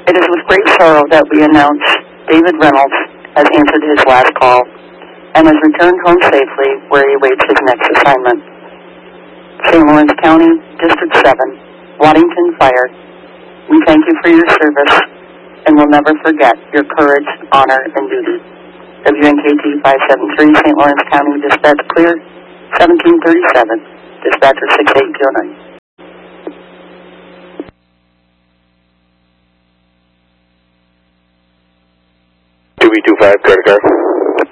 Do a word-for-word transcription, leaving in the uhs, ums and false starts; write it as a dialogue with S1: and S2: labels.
S1: It is with great sorrow that we announce David Reynolds has answered his last call and has returned home safely where he awaits his next assignment. Saint Lawrence County, District seven, Waddington Fire, we thank you for your service and will never forget your courage, honor, and duty. W N K T five seven three, Saint Lawrence County, dispatch clear, seventeen thirty-seven, dispatcher six eight zero nine.
S2: two B two five, credit card.